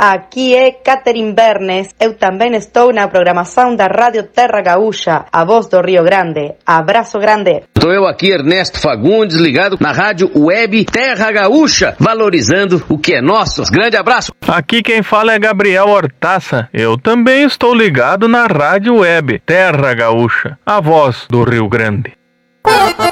Aqui é Catherine Bernes. Eu também estou na programação da Rádio Terra Gaúcha, a voz do Rio Grande. Abraço grande. Estou eu aqui, Ernesto Fagundes, ligado na Rádio Web Terra Gaúcha, valorizando o que é nosso. Grande abraço. Aqui quem fala é Gabriel Hortaça. Eu também estou ligado na Rádio Web Terra Gaúcha, a voz do Rio Grande.